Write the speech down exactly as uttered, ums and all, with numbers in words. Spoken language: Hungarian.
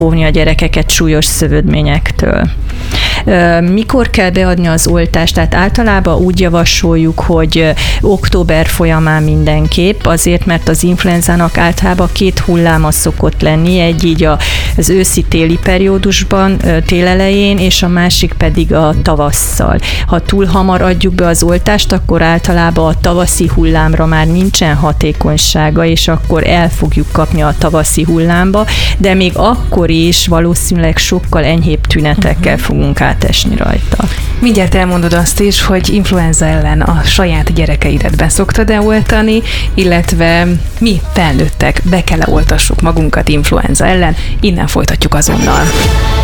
óvni a gyerekeket súlyos szövődményektől. Mikor kell beadni az oltást? Tehát általában úgy javasoljuk, hogy október folyamán mindenképp, azért, mert az influenzának általában két hulláma szokott lenni, egy így az őszi-téli periódusban, tél elején, és a másik pedig a tavasszal. Ha túl hamar adjuk be az oltást, akkor általában a tavaszi hullámra már nincsen hatékonysága, és akkor el fogjuk kapni a tavaszi hullámba, de még akkor is valószínűleg sokkal enyhébb tünetekkel uh-huh. fogunk átesni rajta. Mindjárt elmondod azt is, hogy influenza ellen a saját gyerekeidet be szoktad-e oltani, illetve mi felnőttek be kell-e oltassuk magunkat influenza ellen, innen folytatjuk azonnal.